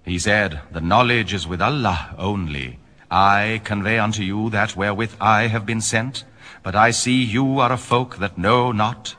He said, The knowledge is with Allah only. I convey unto you that wherewith I have been sent, but I see you are a folk that know not,